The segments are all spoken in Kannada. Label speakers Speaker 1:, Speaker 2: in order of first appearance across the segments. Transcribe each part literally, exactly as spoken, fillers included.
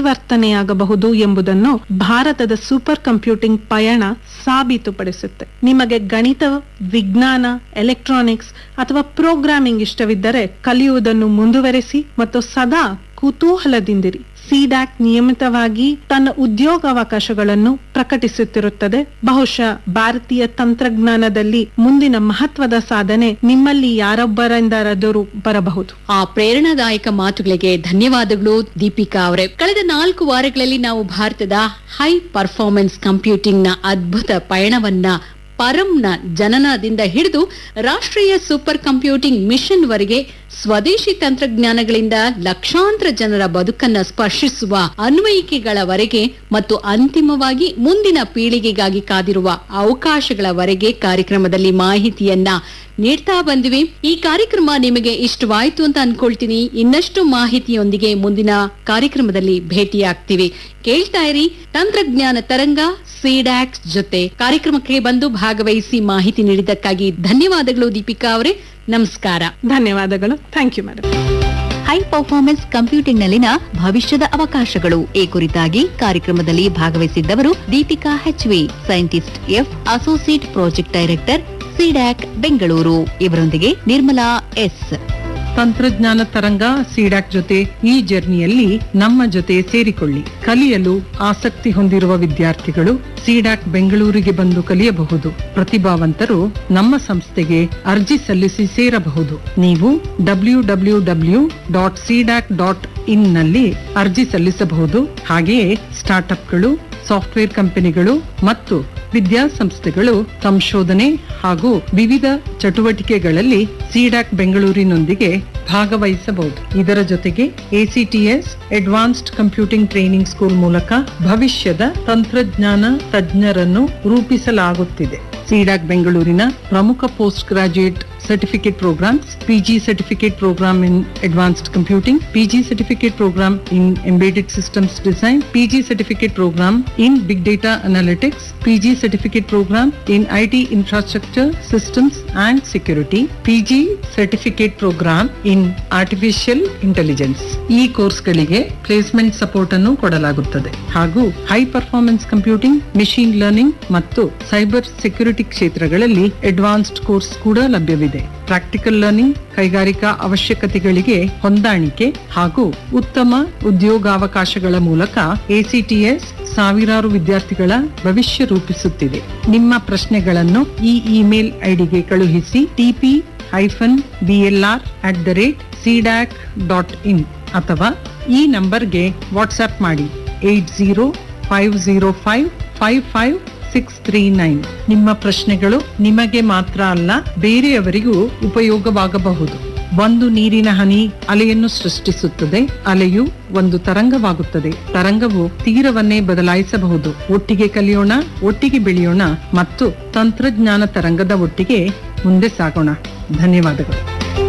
Speaker 1: ಪರಿವರ್ತನೆಯಾಗಬಹುದು ಎಂಬುದನ್ನು ಭಾರತದ ಸೂಪರ್ ಕಂಪ್ಯೂಟಿಂಗ್ ಪಯಣ ಸಾಬೀತುಪಡಿಸುತ್ತೆ. ನಿಮಗೆ ಗಣಿತ, ವಿಜ್ಞಾನ, ಎಲೆಕ್ಟ್ರಾನಿಕ್ಸ್ ಅಥವಾ ಪ್ರೋಗ್ರಾಮಿಂಗ್ ಇಷ್ಟವಿದ್ದರೆ ಕಲಿಯುವುದನ್ನು ಮುಂದುವರೆಸಿ ಮತ್ತು ಸದಾ ಕುತೂಹಲದಿಂದಿರಿ. ಸಿಡ್ಯಾಕ್ ನಿಯಮಿತವಾಗಿ ತನ್ನ ಉದ್ಯೋಗಾವಕಾಶಗಳನ್ನು ಪ್ರಕಟಿಸುತ್ತಿರುತ್ತದೆ. ಬಹುಶಃ ಭಾರತೀಯ ತಂತ್ರಜ್ಞಾನದಲ್ಲಿ ಮುಂದಿನ ಮಹತ್ವದ ಸಾಧನೆ ನಿಮ್ಮಲ್ಲಿ ಯಾರೊಬ್ಬರಿಂದಾದರೂ ಬರಬಹುದು.
Speaker 2: ಆ ಪ್ರೇರಣಾದಾಯಕ ಮಾತುಗಳಿಗೆ ಧನ್ಯವಾದಗಳು ದೀಪಿಕಾ ಅವರೇ. ಕಳೆದ ನಾಲ್ಕು ವಾರಗಳಲ್ಲಿ ನಾವು ಭಾರತದ ಹೈ ಪರ್ಫಾರ್ಮೆನ್ಸ್ ಕಂಪ್ಯೂಟಿಂಗ್ ನ ಅದ್ಭುತ ಪಯಣವನ್ನ ಪರಂನ ಜನನದಿಂದ ಹಿಡಿದು ರಾಷ್ಟ್ರೀಯ ಸೂಪರ್ ಕಂಪ್ಯೂಟಿಂಗ್ ಮಿಷನ್ ವರೆಗೆ ಸ್ವದೇಶಿ ತಂತ್ರಜ್ಞಾನಗಳಿಂದ ಲಕ್ಷಾಂತರ ಜನರ ಬದುಕನ್ನ ಸ್ಪರ್ಶಿಸುವ ಅನ್ವಯಿಕೆಗಳವರೆಗೆ ಮತ್ತು ಅಂತಿಮವಾಗಿ ಮುಂದಿನ ಪೀಳಿಗೆಗಾಗಿ ಕಾದಿರುವ ಅವಕಾಶಗಳವರೆಗೆ ಕಾರ್ಯಕ್ರಮದಲ್ಲಿ ಮಾಹಿತಿಯನ್ನ ನೀಡ್ತಾ ಬಂದಿವೆ. ಈ ಕಾರ್ಯಕ್ರಮ ನಿಮಗೆ ಇಷ್ಟವಾಯ್ತು ಅಂತ ಅನ್ಕೊಳ್ತೀನಿ. ಇನ್ನಷ್ಟು ಮಾಹಿತಿಯೊಂದಿಗೆ ಮುಂದಿನ ಕಾರ್ಯಕ್ರಮದಲ್ಲಿ ಭೇಟಿಯಾಗ್ತೀವಿ. ಕೇಳ್ತಾ ಇರಿ ತಂತ್ರಜ್ಞಾನ ತರಂಗ ಸಿಡ್ಯಾಕ್ ಜೊತೆ. ಕಾರ್ಯಕ್ರಮಕ್ಕೆ ಬಂದು ಭಾಗವಹಿಸಿ ಮಾಹಿತಿ ನೀಡಿದ್ದಕ್ಕಾಗಿ ಧನ್ಯವಾದಗಳು ದೀಪಿಕಾ ಅವರೇ. ನಮಸ್ಕಾರ.
Speaker 1: ಧನ್ಯವಾದಗಳು. Thank you madam.
Speaker 3: High performance computing ನಲ್ಲಿನ ಭವಿಷ್ಯದ ಅವಕಾಶಗಳು ಈ ಕುರಿತಾಗಿ ಕಾರ್ಯಕ್ರಮದಲ್ಲಿ ಭಾಗವಹಿಸಿದ್ದವರು Deepika H V, scientist F, associate project director, CDAC Bengaluru. ಇವರೊಂದಿಗೆ ನಿರ್ಮಲಾ ಎಸ್.
Speaker 4: ತಂತ್ರಜ್ಞಾನ ತರಂಗ ಸಿಡ್ಯಾಕ್ ಜೊತೆ ಈ ಜರ್ನಿಯಲ್ಲಿ ನಮ್ಮ ಜೊತೆ ಸೇರಿಕೊಳ್ಳಿ. ಕಲಿಯಲು ಆಸಕ್ತಿ ಹೊಂದಿರುವ ವಿದ್ಯಾರ್ಥಿಗಳು ಸಿಡ್ಯಾಕ್ ಬೆಂಗಳೂರಿಗೆ ಬಂದು ಕಲಿಯಬಹುದು. ಪ್ರತಿಭಾವಂತರು ನಮ್ಮ ಸಂಸ್ಥೆಗೆ ಅರ್ಜಿ ಸಲ್ಲಿಸಿ ಸೇರಬಹುದು. ನೀವು W W W dot CDAC dot in ನಲ್ಲಿ ಅರ್ಜಿ ಸಲ್ಲಿಸಬಹುದು. ಹಾಗೆಯೇ ಸ್ಟಾರ್ಟ್ಅಪ್ಗಳು, ಸಾಫ್ಟ್ವೇರ್ ಕಂಪನಿಗಳು ಮತ್ತು ವಿದ್ಯಾಸಂಸ್ಥೆಗಳು ಸಂಶೋಧನೆ ಹಾಗೂ ವಿವಿಧ ಚಟುವಟಿಕೆಗಳಲ್ಲಿ ಸಿಡ್ಯಾಕ್ ಬೆಂಗಳೂರಿನೊಂದಿಗೆ ಭಾಗವಹಿಸಬಹುದು. ಇದರ ಜೊತೆಗೆ ACTS advanced computing training school ಮೂಲಕ ಭವಿಷ್ಯದ ತಂತ್ರಜ್ಞಾನ ತಜ್ಞರನ್ನು ರೂಪಿಸಲಾಗುತ್ತಿದೆ. ಸಿಡ್ಯಾಕ್ ಬೆಂಗಳೂರಿನ ಪ್ರಮುಖ post graduate certificate programmes, PG certificate program in advanced computing, PG certificate program in embedded systems design, PG certificate program in big data analytics, PG certificate program in IT infrastructure systems and security, PG certificate program in artificial intelligence. ಈ ಕೋರ್ಸ್ಗಳಿಗೆ ಪ್ಲೇಸ್ಮೆಂಟ್ ಸಪೋರ್ಟ್ ಅನ್ನು ಕೊಡಲಾಗುತ್ತದೆ. ಹಾಗೂ high performance computing, machine learning ಮತ್ತು ಸೈಬರ್ ಸೆಕ್ಯೂರಿಟಿ ಕ್ಷೇತ್ರಗಳಲ್ಲಿ ಅಡ್ವಾನ್ಸ್ಡ್ ಕೋರ್ಸ್ ಕೂಡ ಲಭ್ಯವಿದೆ. ಪ್ರಾಕ್ಟಿಕಲ್ ಲರ್ನಿಂಗ್, ಕೈಗಾರಿಕಾ ಅವಶ್ಯಕತೆಗಳಿಗೆ ಹೊಂದಾಣಿಕೆ ಹಾಗೂ ಉತ್ತಮ ಉದ್ಯೋಗಾವಕಾಶಗಳ ಮೂಲಕ ಎಸಿಟಿಎಸ್ ಸಾವಿರಾರು ವಿದ್ಯಾರ್ಥಿಗಳ ಭವಿಷ್ಯ ರೂಪಿಸುತ್ತಿದೆ. ನಿಮ್ಮ ಪ್ರಶ್ನೆಗಳನ್ನು ಈ ಇಮೇಲ್ ಐಡಿಗೆ ಕಳುಹಿಸಿ. TP hyphen BLR at the rate CDAC dot in ಅಥವಾ ಈ ನಂಬರ್ಗೆ ವಾಟ್ಸ್ಆಪ್ ಮಾಡಿ eight zero five zero five five five six three nine. ನಿಮ್ಮ ಪ್ರಶ್ನೆಗಳು ನಿಮಗೆ ಮಾತ್ರ ಅಲ್ಲ, ಬೇರೆಯವರಿಗೂ ಉಪಯೋಗವಾಗಬಹುದು. ಒಂದು ನೀರಿನ ಹನಿ ಅಲೆಯನ್ನು ಸೃಷ್ಟಿಸುತ್ತದೆ. ಅಲೆಯು ಒಂದು ತರಂಗವಾಗುತ್ತದೆ. ತರಂಗವು ತೀರವನ್ನೇ ಬದಲಾಯಿಸಬಹುದು. ಒಟ್ಟಿಗೆ ಕಲಿಯೋಣ, ಒಟ್ಟಿಗೆ ಬೆಳೆಯೋಣ ಮತ್ತು ತಂತ್ರಜ್ಞಾನ ತರಂಗದ ಒಟ್ಟಿಗೆ ಮುಂದೆ ಸಾಗೋಣ. ಧನ್ಯವಾದಗಳು.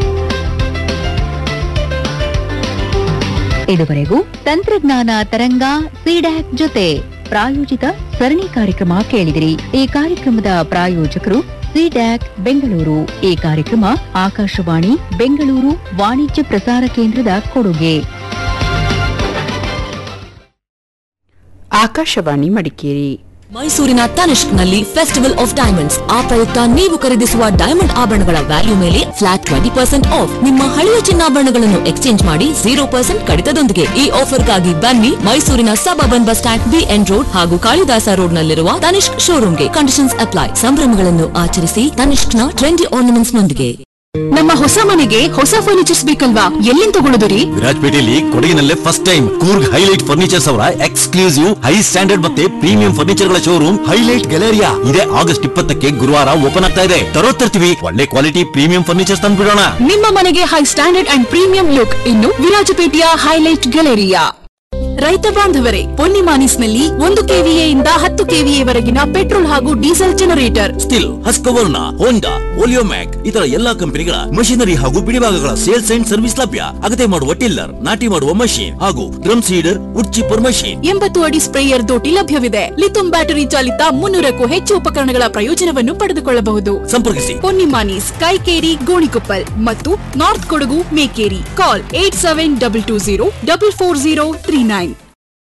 Speaker 3: ಇದುವರೆಗೂ ತಂತ್ರಜ್ಞಾನ ತರಂಗ ಸಿಡ್ಯಾಕ್ ಜೊತೆ ಪ್ರಾಯೋಜಿತ ಸರಣಿ ಕಾರ್ಯಕ್ರಮ ಕೇಳಿದಿರಿ. ಈ ಕಾರ್ಯಕ್ರಮದ ಪ್ರಾಯೋಜಕರು ಸಿಡ್ಯಾಕ್ ಬೆಂಗಳೂರು. ಈ ಕಾರ್ಯಕ್ರಮ ಆಕಾಶವಾಣಿ ಬೆಂಗಳೂರು ವಾಣಿಜ್ಯ ಪ್ರಸಾರ ಕೇಂದ್ರದ ಕೊಡುಗೆ.
Speaker 5: ಆಕಾಶವಾಣಿ ಮಡಿಕೇರಿ.
Speaker 6: ಮೈಸೂರಿನ ತನಿಷ್ಕ್ ನಲ್ಲಿ ಫೆಸ್ಟಿವಲ್ ಆಫ್ ಡೈಮಂಡ್ಸ್. ಆ ಪ್ರಯುಕ್ತ ನೀವು ಖರೀದಿಸುವ ಡೈಮಂಡ್ ಆಭರಣಗಳ ವ್ಯಾಲ್ಯೂ ಮೇಲೆ ಫ್ಲಾಟ್ ಟ್ವೆಂಟಿ ಪರ್ಸೆಂಟ್ ಆಫ್. ನಿಮ್ಮ ಹಳೆಯ ಚಿನ್ನಾಭರಣಗಳನ್ನು ಎಕ್ಸ್ಚೇಂಜ್ ಮಾಡಿ ಜೀರೋ ಪರ್ಸೆಂಟ್ ಕಡಿತದೊಂದಿಗೆ. ಈ ಆಫರ್ಗಾಗಿ ಬನ್ನಿ ಮೈಸೂರಿನ suburban bus stand, B N road ಹಾಗೂ ಕಾಳಿದಾಸ ರೋಡ್ ನಲ್ಲಿರುವ ತನಿಷ್ಕ್ ಶೋರೂಮ್ಗೆ. Conditions apply. ಸಂಭ್ರಮಗಳನ್ನು ಆಚರಿಸಿ ತನಿಷ್ಕ್ ನ ಟ್ರೆಂಡಿ ಆರ್ನಮೆಂಟ್ಸ್ ನೊಂದಿಗೆ.
Speaker 7: ನಮ್ಮ ಹೊಸ ಮನೆಗೆ ಹೊಸ ಫರ್ನಿಚರ್ಸ್ ಬೇಕಲ್ವಾ? ಎಲ್ಲಿಂದ ತಗೊಳ್ಳೋದು ರೀ?
Speaker 8: ವಿರಾಜಪೇಟೆಯಲ್ಲಿ ಕೊಡಗಿನಲ್ಲೇ first time Coorg highlight furnitures ಅವರ ಎಕ್ಸ್ಕ್ಲೂಸಿವ್ ಹೈ ಸ್ಟ್ಯಾಂಡರ್ಡ್ ಮತ್ತೆ ಪ್ರೀಮಿಯಂ ಫರ್ನಿಚರ್ ಗಳ ಶೋರೂಮ್ ಹೈಲೈಟ್ ಗ್ಯಾಲರಿಯಾ ಇದೆ. ಆಗಸ್ಟ್ ಇಪ್ಪತ್ತಕ್ಕೆ ಗುರುವಾರ ಓಪನ್ ಆಗ್ತಾ ಇದೆ. ತರೋ ತರ್ತೀವಿ ಒಳ್ಳೆ ಕ್ವಾಲಿಟಿ ಪ್ರೀಮಿಯಂ ಫರ್ನಿಚರ್ಸ್ ತಂದ್ಬಿಡೋಣ.
Speaker 7: ನಿಮ್ಮ ಮನೆಗೆ high standard and premium look ಇನ್ನು ವಿರಾಜಪೇಟೆಯ ಹೈಲೈಟ್ ಗ್ಯಾಲರಿಯಾ. ರೈತ ಬಾಂಧವರೇ, ಪೊನ್ನಿಮಾನಿಸ್ನಲ್ಲಿ ಒಂದು ಕೆವಿಎ ಇಂದ ಹತ್ತು ಕೆವಿಎ ವರೆಗಿನ ಪೆಟ್ರೋಲ್ ಹಾಗೂ ಡೀಸೆಲ್ ಜನರೇಟರ್,
Speaker 8: ಸ್ಟಿಲ್, ಹಸ್ಕವರ್ನ, ಹೋಂಡಾ, ಓಲಿಯೋಮ್ಯಾಕ್ ಇತರ ಎಲ್ಲಾ ಕಂಪನಿಗಳ ಮಷಿನರಿ ಹಾಗೂ ಬಿಡಿಭಾಗಗಳ ಸೇಲ್ಸ್ ಅಂಡ್ ಸರ್ವಿಸ್ ಲಭ್ಯ. ಅಗತ್ಯ ಮಾಡುವ ಟಿಲ್ಲರ್, ನಾಟಿ ಮಾಡುವ ಮಷೀನ್ ಹಾಗೂ drum cedar, wood chipper machine.
Speaker 7: ಎಂಬತ್ತು ಅಡಿ ಸ್ಪ್ರೇಯರ್ ದೋಟಿ ಲಭ್ಯವಿದೆ. ಲಿಥಿಯಂ ಬ್ಯಾಟರಿ ಚಾಲಿತ ಮುನ್ನೂರಕ್ಕೂ ಹೆಚ್ಚು ಉಪಕರಣಗಳ ಪ್ರಯೋಜನವನ್ನು ಪಡೆದುಕೊಳ್ಳಬಹುದು.
Speaker 8: ಸಂಪರ್ಕಿಸಿ
Speaker 7: ಪೊನ್ನಿಮಾನೀಸ್, ಕೈಕೇರಿ, ಗೋಣಿಕೊಪ್ಪಲ್ ಮತ್ತು ನಾರ್ತ್ ಕೊಡಗು, ಮೇಕೇರಿ. ಕಾಲ್ eight seven double two zero double four zero three nine.